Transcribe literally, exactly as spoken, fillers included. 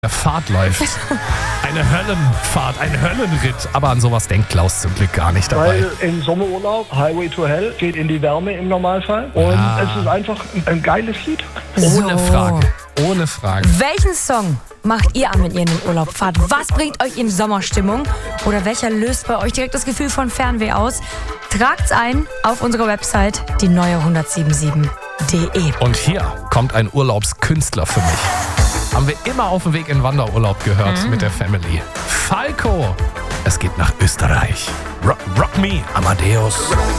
Fahrt läuft. Eine Höllenfahrt, ein Höllenritt. Aber an sowas denkt Klaus zum Glück gar nicht dabei. Weil im Sommerurlaub, Highway to Hell, geht in die Wärme im Normalfall. Und Ah. es ist einfach ein geiles Lied. Ohne So. Frage. Ohne Frage. Welchen Song macht ihr an, wenn ihr in den Urlaub fahrt? Was bringt euch in Sommerstimmung? Oder welcher löst bei euch direkt das Gefühl von Fernweh aus? Tragt's ein auf unserer Website, die neue hundertsiebenundsiebzig punkt de. Und hier kommt ein Urlaubskünstler für mich. Haben wir immer auf dem Weg in Wanderurlaub gehört mit der Family. Falco. Es geht nach Österreich. Rock, rock me, Amadeus.